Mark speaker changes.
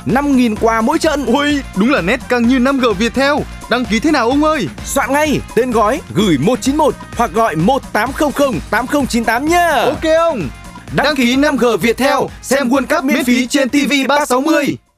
Speaker 1: 5.000 quà mỗi trận.
Speaker 2: Ôi, đúng là nét càng như 5G Viettel. Đăng ký thế nào ông ơi?
Speaker 1: Soạn ngay tên gói gửi 191 hoặc gọi 1800 8098 nhá.
Speaker 2: Ok ông.
Speaker 1: Đăng ký 5G Viettel xem World Cup miễn phí trên TV 360.